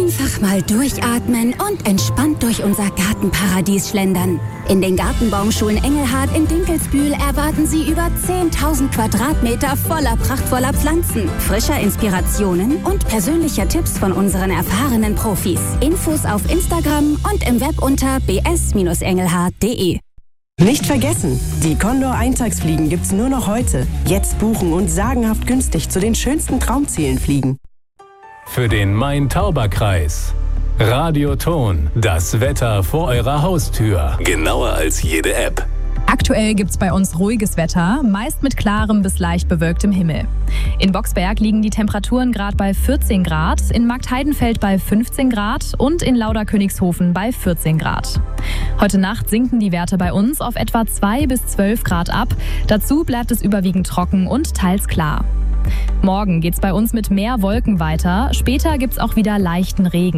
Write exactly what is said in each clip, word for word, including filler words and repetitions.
Einfach mal durchatmen und entspannt durch unser Gartenparadies schlendern. In den Gartenbaumschulen Engelhard in Dinkelsbühl erwarten Sie über zehntausend Quadratmeter voller prachtvoller Pflanzen, frischer Inspirationen und persönlicher Tipps von unseren erfahrenen Profis. Infos auf Instagram und im Web unter b s Bindestrich engelhard punkt d e. Nicht vergessen, die Condor-Eintagsfliegen gibt's nur noch heute. Jetzt buchen und sagenhaft günstig zu den schönsten Traumzielen fliegen. Für den Main-Tauber-Kreis. Radioton, das Wetter vor eurer Haustür. Genauer als jede App. Aktuell gibt's bei uns ruhiges Wetter, meist mit klarem bis leicht bewölktem Himmel. In Boxberg liegen die Temperaturen gerade bei vierzehn Grad, in Marktheidenfeld bei fünfzehn Grad und in Lauderkönigshofen bei vierzehn Grad. Heute Nacht sinken die Werte bei uns auf etwa zwei bis zwölf Grad ab. Dazu bleibt es überwiegend trocken und teils klar. Morgen geht's bei uns mit mehr Wolken weiter. Später gibt's auch wieder leichten Regen.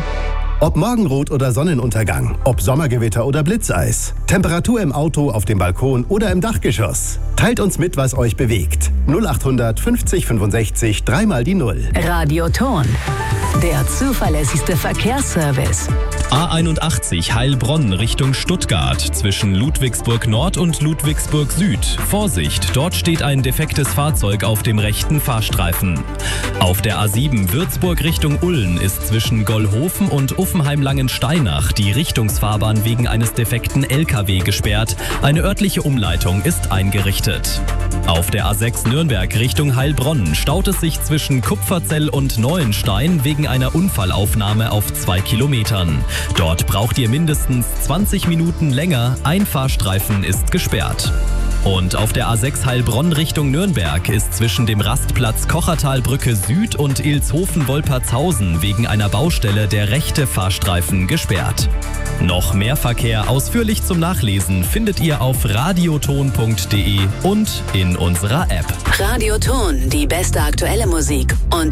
Ob Morgenrot oder Sonnenuntergang, ob Sommergewitter oder Blitzeis, Temperatur im Auto, auf dem Balkon oder im Dachgeschoss. Teilt uns mit, was euch bewegt. null achthundert fünfzig fünfundsechzig, dreimal die Null. Radioton, der zuverlässigste Verkehrsservice. A einundachtzig Heilbronn Richtung Stuttgart zwischen Ludwigsburg Nord und Ludwigsburg Süd. Vorsicht, dort steht ein defektes Fahrzeug auf dem rechten Fahrstreifen. Auf der A sieben Würzburg Richtung Ulm ist zwischen Gollhofen und Uffenheim-Langensteinach die Richtungsfahrbahn wegen eines defekten L K W gesperrt. Eine örtliche Umleitung ist eingerichtet. Auf der A sechs Nürnberg Richtung Heilbronn staut es sich zwischen Kupferzell und Neuenstein wegen einer Unfallaufnahme auf zwei Kilometern. Dort braucht ihr mindestens zwanzig Minuten länger, ein Fahrstreifen ist gesperrt. Und auf der A sechs Heilbronn Richtung Nürnberg ist zwischen dem Rastplatz Kochertalbrücke Süd und Ilshofen-Wolpertshausen wegen einer Baustelle der rechte Fahrstreifen gesperrt. Noch mehr Verkehr ausführlich zum Nachlesen findet ihr auf radioton punkt d e und in unserer App. Radioton, die beste aktuelle Musik und